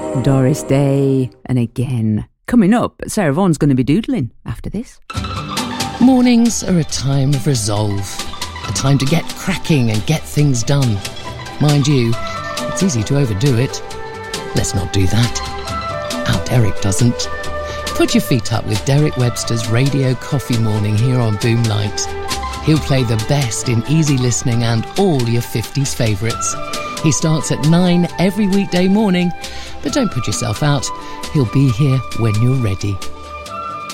Doris Day, and again. Coming up, Sarah Vaughan's going to be doodling after this. Mornings are a time of resolve, a time to get cracking and get things done. Mind you, it's easy to overdo it. Let's not do that. Our Derek doesn't. Put your feet up with Derek Webster's Radio Coffee Morning here on Boomlight. He'll play the best in easy listening and all your 50s favourites. He starts at 9 every weekday morning, but don't put yourself out. He'll be here when you're ready.